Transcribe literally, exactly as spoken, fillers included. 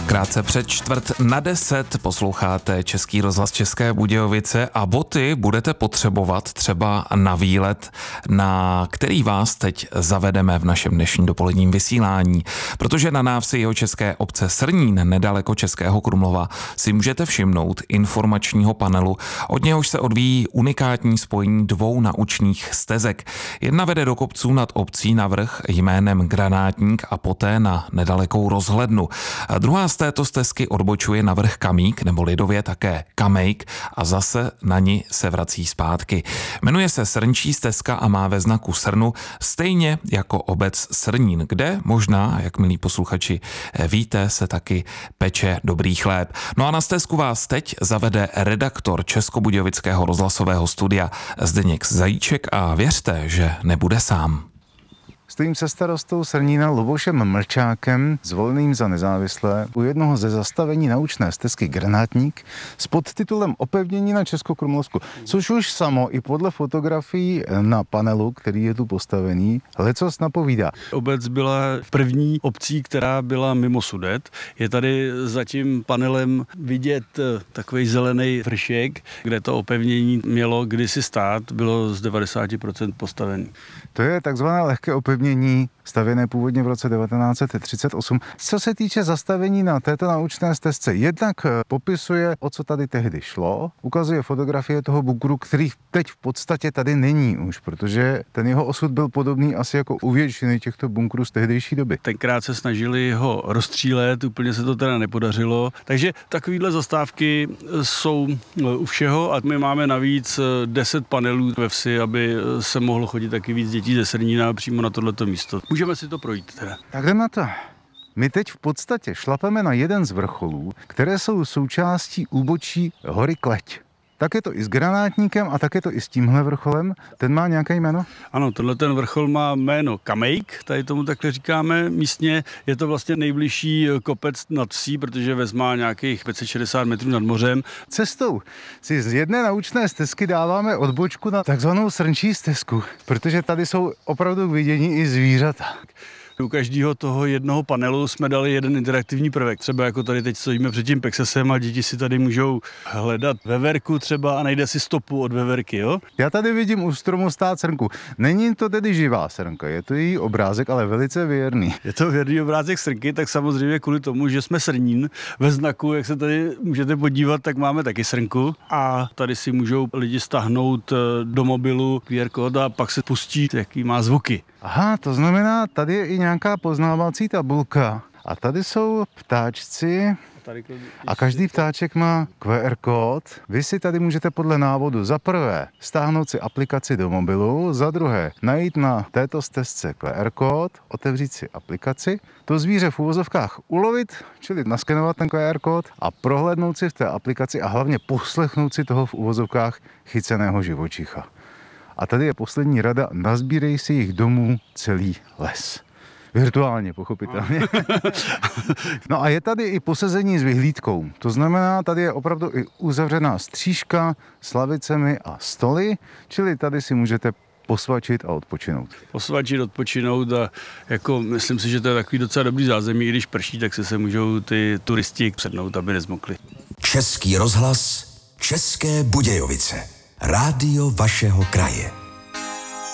Krátce před čtvrt na deset posloucháte Český rozhlas České Budějovice a boty budete potřebovat třeba na výlet, na který vás teď zavedeme v našem dnešním dopoledním vysílání. Protože na návsi jihočeské obce Srnín, nedaleko Českého Krumlova, si můžete všimnout informačního panelu, od něhož se odvíjí unikátní spojení dvou naučných stezek. Jedna vede do kopců nad obcí na vrch jménem Granátník a poté na nedalekou rozhlednu. A druhá z této stezky odbočuje na vrch Kamík, nebo lidově také Kamejk, a zase na ní se vrací zpátky. Jmenuje se Srnčí stezka a má ve znaku srnu, stejně jako obec Srnín, kde možná, jak milí posluchači víte, se taky peče dobrý chléb. No a na stezku vás teď zavede redaktor Českobudějovického rozhlasového studia Zdeněk Zajíček a věřte, že nebude sám. Stojím se starostou Srnína Lubošem Mlčákem, zvoleným za nezávislé, u jednoho ze zastavení naučné stezky Granátník s podtitulem Opevnění na Českokrumlovsku, což už samo i podle fotografií na panelu, který je tu postavený, lecos napovídá. Obec byla první obcí, která byla mimo Sudet. Je tady za tím panelem vidět takový zelený vršek, kde to opevnění mělo kdysi stát, bylo z devadesát procent postavený. To je takzvané lehké opevnění, stavěné původně v roce devatenáct set třicet osm. Co se týče zastavení na této naučné stezce, jednak popisuje, o co tady tehdy šlo, ukazuje fotografie toho bunkru, který teď v podstatě tady není už, protože ten jeho osud byl podobný asi jako u většiny těchto bunkrů z tehdejší doby. Tenkrát se snažili ho rozstřílet, úplně se to teda nepodařilo, takže takovýhle zastávky jsou u všeho a my máme navíc deset panelů ve vsi, aby se mohlo chodit taky víc dětí ze Srnína přímo na tohleto místo. Můžeme si to projít teda. Tak jdeme na to. My teď v podstatě šlapeme na jeden z vrcholů, které jsou součástí úbočí hory Kleť. Tak je to i s Granátníkem a tak je to i s tímhle vrcholem. Ten má nějaké jméno? Ano, tenhle ten vrchol má jméno Kamejk, tady tomu takhle říkáme místně. Je to vlastně nejbližší kopec nad vsí, protože Ves má nějakých pět set šedesát metrů nad mořem. Cestou si z jedné naučné stezky dáváme odbočku na takzvanou Srnčí stezku, protože tady jsou opravdu k vidění i zvířata. U každého toho jednoho panelu jsme dali jeden interaktivní prvek. Třeba jako tady teď stojíme před tím Pexesem a děti si tady můžou hledat veverku třeba a najde si stopu od veverky, jo? Já tady vidím u stromu stát srnku. Není to tedy živá srnka, je to její obrázek, ale velice věrný. Je to věrný obrázek srnky, tak samozřejmě kvůli tomu, že jsme Srnín, ve znaku, jak se tady můžete podívat, tak máme taky srnku a tady si můžou lidi stáhnout do mobilu Q R kód a pak se pustí, jaký má zvuky. Aha, to znamená, tady je i nějaká poznávací tabulka. A tady jsou ptáčci a každý ptáček má Q R kód. Vy si tady můžete podle návodu za prvé stáhnout si aplikaci do mobilu, za druhé najít na této stezce Q R kód, otevřít si aplikaci, to zvíře v uvozovkách ulovit, čili naskenovat ten Q R kód a prohlédnout si v té aplikaci a hlavně poslechnout si toho v uvozovkách chyceného živočicha. A tady je poslední rada, nazbírej si jich domů celý les. Virtuálně, pochopitelně. No a je tady i posezení s vyhlídkou. To znamená, tady je opravdu i uzavřená stříška s lavicemi a stoly, čili tady si můžete posvačit a odpočinout. Posvačit, odpočinout a jako myslím si, že to je takový docela dobrý zázemí, i když prší, tak se se můžou ty turisti přednout, aby nezmokli. Český rozhlas, České Budějovice. Rádio vašeho kraje.